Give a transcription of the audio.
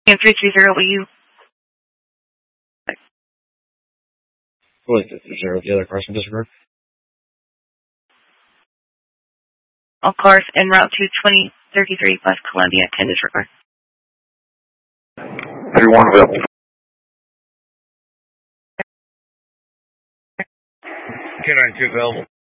330, will you? Fully 330, the other cars in disregard. All cars en route to 2033 West Columbia, 10 disregard. 31 available. 292 available.